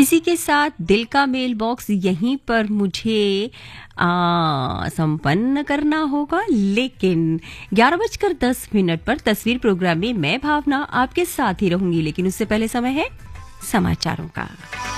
इसी के साथ दिल का मेल बॉक्स यहीं पर मुझे संपन्न करना होगा, लेकिन 11:10 पर तस्वीर प्रोग्राम में मैं भावना आपके साथ ही रहूंगी। लेकिन उससे पहले समय है समाचारों का।